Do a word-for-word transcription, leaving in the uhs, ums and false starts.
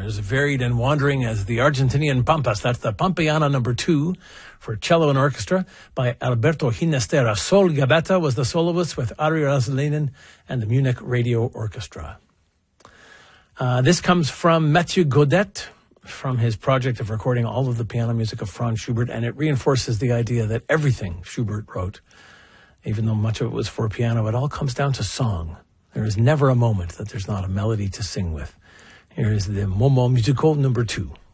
as varied and wandering as the Argentinian Pampas. That's the Pampeana number two for cello and orchestra by Alberto Ginastera. Sol Gabetta was the soloist with Ari Razzolinin and the Munich Radio Orchestra. Uh, this comes from Mathieu Godet, from his project of recording all of the piano music of Franz Schubert, and it reinforces the idea that everything Schubert wrote, even though much of it was for piano, it all comes down to song. There is never a moment that there's not a melody to sing with. Here is the Moments Musicaux number two.